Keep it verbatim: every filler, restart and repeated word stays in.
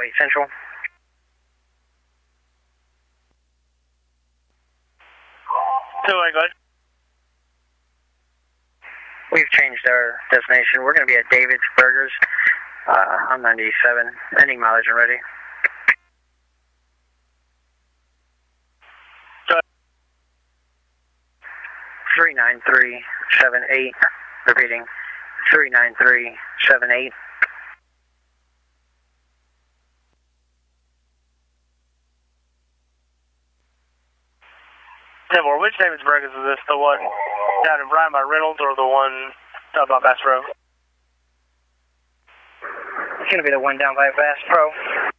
eight Central. two oh eight, go ahead. We've changed our destination. We're going to be at David's Burgers uh, on ninety-seven. Ending mileage and ready. three nine three seven eight. Repeating. three nine three seven eight. ten four, which David's Burgers is this? The one down in Bryan by Reynolds or the one down by Bass Pro? It's going to be the one down by Bass Pro.